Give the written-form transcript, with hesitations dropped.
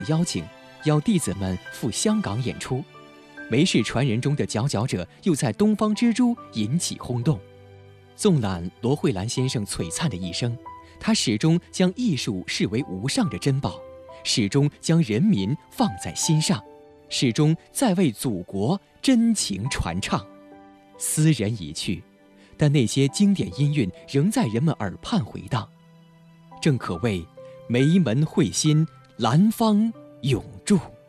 邀请，要弟子们赴香港演出。梅氏传人中的佼佼者又在东方之珠引起轰动。纵览罗慧兰先生璀璨的一生，他始终将艺术视为无上的珍宝，始终将人民放在心上，始终在为祖国真情传唱。斯人已去，但那些经典音韵仍在人们耳畔回荡，正可谓梅门慧心，兰芳永驻。